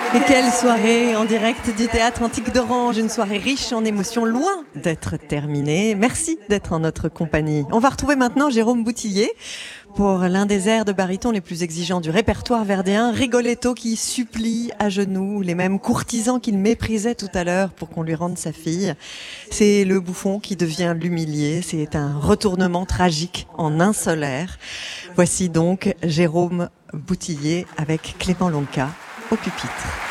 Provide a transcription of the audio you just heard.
Et quelle soirée en direct du Théâtre Antique d'Orange, une soirée riche en émotions, loin d'être terminée. Merci d'être en notre compagnie. On va retrouver maintenant Jérôme Boutillier pour l'un des airs de baryton les plus exigeants du répertoire verdéen, Rigoletto qui supplie à genoux les mêmes courtisans qu'il méprisait tout à l'heure pour qu'on lui rende sa fille. C'est le bouffon qui devient l'humilié, c'est un retournement tragique en un seul air. Voici donc Jérôme Boutillier avec Clément Lonca au pupitre.